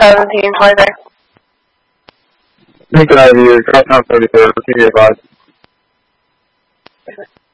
17, Holiday. Lincoln Avenue, Crosstown 33rd, TV advised.